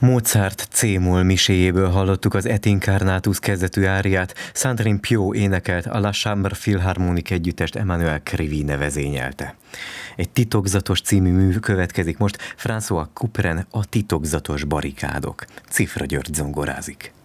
Mozart C-moll miséjéből hallottuk az Et Incarnatus kezdetű áriát, Sandrine Piau énekelt, a La Chambre Philharmonique együttest Emmanuel Krivine vezényelte. Egy titokzatos című mű következik most, François Couperin, a titokzatos barikádok. Cifra György zongorázik.